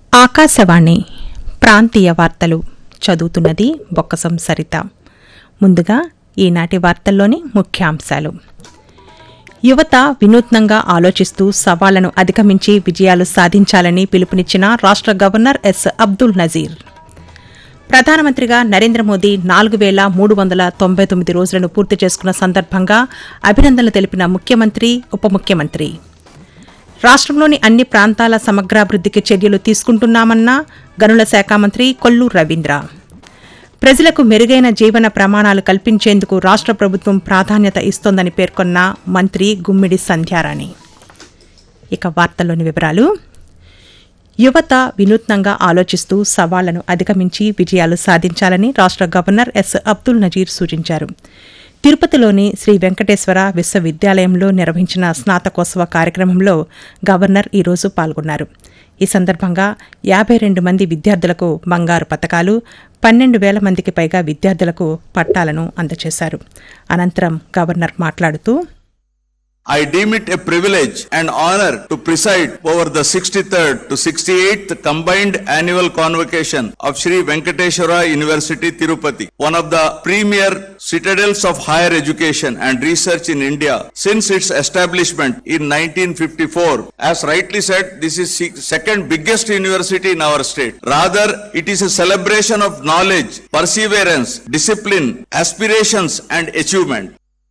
ఆకాశవాణి ప్రాంతీయ వార్తలు చదువుతున్నది బొక్కసం సరిత. ముందుగా ఈనాటి వార్తల్లోని ముఖ్యాంశాలు. యువత వినూత్నంగా ఆలోచిస్తూ సవాళ్లను అధిగమించి విజయాలు సాధించాలని పిలుపునిచ్చిన రాష్ట్ర గవర్నర్ ఎస్ అబ్దుల్ నజీర్. ప్రధానమంత్రిగా నరేంద్ర మోదీ 4399 రోజులను పూర్తి చేసుకున్న సందర్భంగా అభినందనలు తెలిపిన ముఖ్యమంత్రి, ఉప ముఖ్యమంత్రి. రాష్ట్రంలోని అన్ని ప్రాంతాల సమగ్రాభివృద్దికి చర్యలు తీసుకుంటున్నామన్న గనుల శాఖ మంత్రి కొల్లు రవీంద్ర. ప్రజలకు మెరుగైన జీవన ప్రమాణాలు కల్పించేందుకు రాష్ట్ర ప్రభుత్వం ప్రాధాన్యత ఇస్తోందని పేర్కొన్న మంత్రి గుమ్మిడి సంధ్యారాణి. ఇక వార్తల్లోని వివరాలు. యువత వినూత్నంగా ఆలోచిస్తూ సవాళ్లను అధిగమించి విజయాలు సాధించాలని రాష్ట్ర గవర్నర్ ఎస్ అబ్దుల్ నజీర్ సూచించారు. తిరుపతిలోని శ్రీ వెంకటేశ్వర విశ్వవిద్యాలయంలో నిర్వహించిన స్నాతకోత్సవ కార్యక్రమంలో గవర్నర్ ఈరోజు పాల్గొన్నారు. ఈ సందర్భంగా 52 మంది విద్యార్థులకు బంగారు పతకాలు, 12,000 మందికి పైగా విద్యార్థులకు పట్టాలను అందజేశారు. అనంతరం గవర్నర్ మాట్లాడుతూ, I deem it a privilege and honor to preside over the 63rd to 68th combined annual convocation of Sri Venkateshwara University Tirupati, one of the premier citadels of higher education and research in India since its establishment in 1954. As rightly said, this is second biggest university in our state. Rather, it is a celebration of knowledge, perseverance, discipline, aspirations and achievement.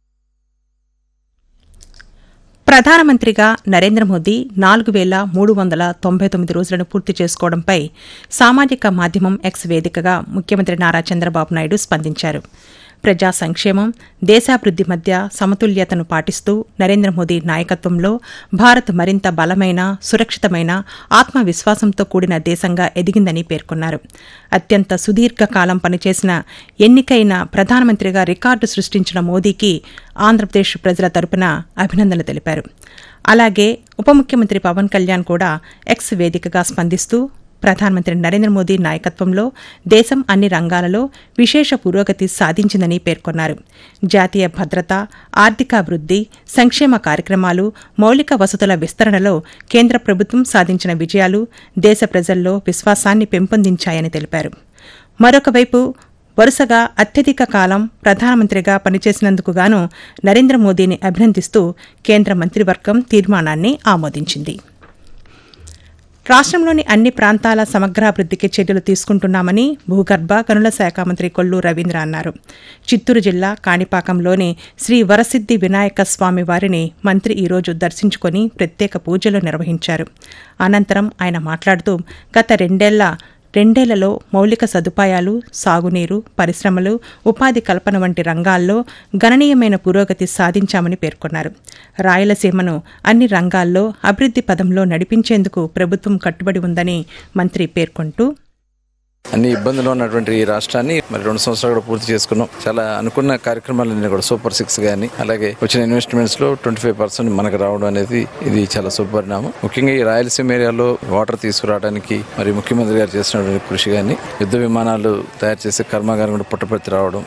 ప్రధానమంత్రిగా నరేంద్ర మోదీ 4399 రోజులను పూర్తి చేసుకోవడంపై సామాజిక మాధ్యమం X వేదికగా ముఖ్యమంత్రి నారా చంద్రబాబు నాయుడు స్పందించారు. ప్రజా సంక్షేమం, దేశాభివృద్ది మధ్య సమతుల్యతను పాటిస్తూ నరేంద్ర మోదీ నాయకత్వంలో భారత్ మరింత బలమైన, సురక్షితమైన, ఆత్మవిశ్వాసంతో కూడిన దేశంగా ఎదిగిందని పేర్కొన్నారు. అత్యంత సుదీర్ఘకాలం పనిచేసిన ఎన్నికైన ప్రధానమంత్రిగా రికార్డు సృష్టించిన మోదీకి ఆంధ్రప్రదేశ్ ప్రజల తరపున అభినందనలు తెలిపారు. అలాగే ఉప ముఖ్యమంత్రి పవన్ కళ్యాణ్ కూడా ఎక్స్ వేదికగా స్పందిస్తూ ప్రధానమంత్రి నరేంద్ర మోదీ నాయకత్వంలో దేశం అన్ని రంగాలలో విశేష పురోగతి సాధించిందని పేర్కొన్నారు. జాతీయ భద్రత, ఆర్థికాభివృద్ది, సంక్షేమ కార్యక్రమాలు, మౌలిక వసతుల విస్తరణలో కేంద్ర ప్రభుత్వం సాధించిన విజయాలు దేశ ప్రజల్లో విశ్వాసాన్ని పెంపొందించాయని తెలిపారు. మరొకవైపు వరుసగా అత్యధిక కాలం ప్రధానమంత్రిగా పనిచేసినందుకు గాను నరేంద్ర మోదీని అభినందిస్తూ కేంద్ర మంత్రివర్గం తీర్మానాన్ని ఆమోదించింది. రాష్ట్రంలోని అన్ని ప్రాంతాల సమగ్రాభివృద్దికి చర్యలు తీసుకుంటున్నామని భూగర్భ గనుల శాఖ మంత్రి కొల్లు రవీంద్ర అన్నారు. చిత్తూరు జిల్లా కాణిపాకంలోని శ్రీ వరసిద్ది వినాయక స్వామి వారిని మంత్రి ఈరోజు దర్శించుకుని ప్రత్యేక పూజలు నిర్వహించారు. అనంతరం ఆయన మాట్లాడుతూ గత రెండేళ్లలో మౌలిక సదుపాయాలు, సాగునీరు, పరిశ్రమలు, ఉపాధి కల్పన వంటి రంగాల్లో గణనీయమైన పురోగతి సాధించామని పేర్కొన్నారు. రాయలసీమను అన్ని రంగాల్లో అభివృద్ది పదంలో నడిపించేందుకు ప్రభుత్వం కట్టుబడి ఉందని మంత్రి పేర్కొంటూ, అన్ని ఇబ్బందులు ఉన్నటువంటి ఈ రాష్ట్రాన్ని 2 సంవత్సరాలు కూడా పూర్తి చేసుకున్నాం. చాలా అనుకున్న కార్యక్రమాలన్నీ కూడా సూపర్ 6 కానీ అలాగే వచ్చిన ఇన్వెస్ట్మెంట్స్ లో 25% మనకు రావడం అనేది ఇది చాలా శుభపరిణామం. ముఖ్యంగా ఈ రాయలసీమ ఏరియాలో వాటర్ తీసుకురావడానికి మరి ముఖ్యమంత్రి గారు చేసినటువంటి కృషి కానీ, యుద్ధ విమానాలు తయారు చేసే కర్మాగారం కూడా పుట్టపర్తి రావడం,